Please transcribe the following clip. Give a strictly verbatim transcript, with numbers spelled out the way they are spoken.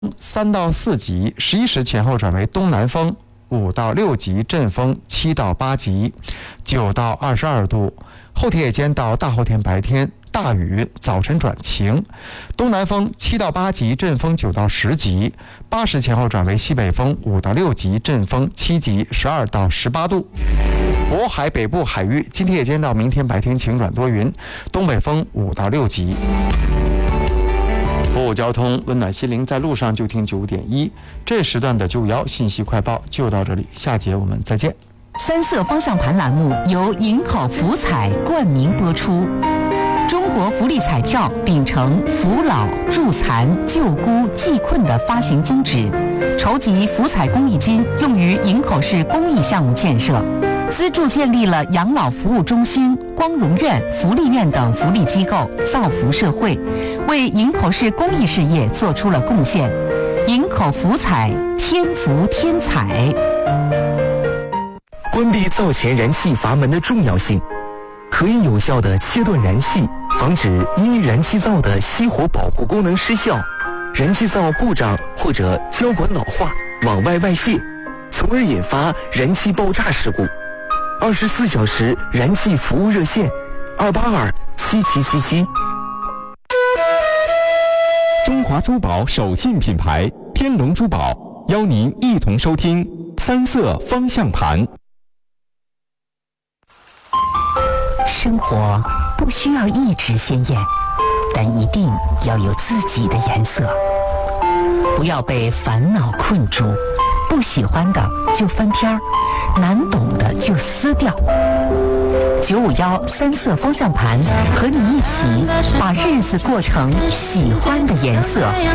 三到四级，十一时前后转为东南风，五到六级，阵风七到八级，九到二十二度。后天夜间到大后天白天大雨，早晨转晴，东南风七到八级，阵风九到十级，八时前后转为西北风五到六级，阵风七级，十二到十八度。渤海北部海域今天夜间到明天白天晴转多云，东北风五到六级。服务交通，温暖心灵，在路上就听九点一。这时段的九五幺信息快报就到这里，下节我们再见。 三色方向盘栏目由营口福彩冠名播出。中国福利彩票秉承扶老、助残、救孤、济困的发行宗旨，筹集福彩公益金用于营口市公益项目建设，资助建立了养老服务中心、光荣院、福利院等福利机构，造福社会，为营口市公益事业做出了贡献。营口福彩，天福天彩。 关闭灶前燃气阀门的重要性，可以有效地切断燃气，防止因燃气灶的熄火保护功能失效、燃气灶故障或者胶管老化往外外泄，从而引发燃气爆炸事故。二十四小时燃气服务热线：二八二七七七七。 中华珠宝手信品牌天龙珠宝邀您一同收听三色方向盘。 生活不需要一直鲜艳，但一定要有自己的颜色。不要被烦恼困住，不喜欢的就翻篇儿，难懂的就撕掉。九五幺三色方向盘和你一起把日子过成喜欢的颜色。